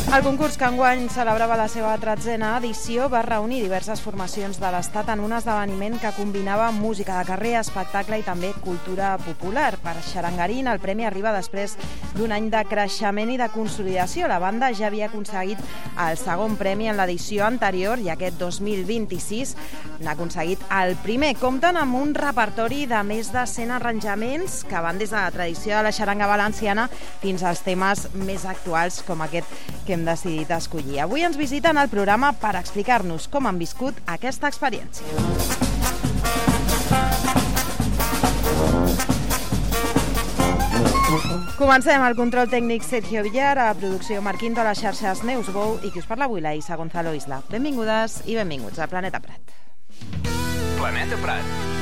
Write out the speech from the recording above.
El concurs que enguany celebrava la seva 13a edició va reunir diverses formacions de l'Estat en un esdeveniment que combinava música de carrer, espectacle i també cultura popular. Per Xarangarín, el premi arriba després d'un any de creixement i de consolidació. La banda ja havia aconseguit el segon premi en l'edició anterior i aquest 2026 n'ha aconseguit el primer. Compten amb un repertori de més de 100 arranjaments que van des de la tradició de la xaranga valenciana fins als temes més actuals com aquest que hem decidit escollir. Avui ens visiten al programa per explicar-nos com han viscut aquesta experiència. Comencem. El control tècnic Sergio Villar, a producció Marquinto, a les xarxes Neus Bou i qui us parla avui, la Isa Gonzalo Isla. Benvingudes i benvinguts a Planeta Prat. Planeta Prat.